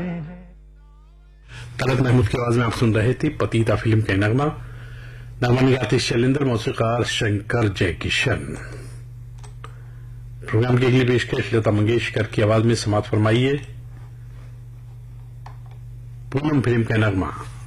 तलत महमूद की आवाज में आप सुन रहे थे पतिता फिल्म का नगमा। नगमा गाते शैलेंद्र, मौसीकार शंकर जयकिशन। प्रोग्राम की अगली पेशकश लता मंगेशकर की आवाज में समाप्त फरमाइए पूनम फिल्म का नगमा।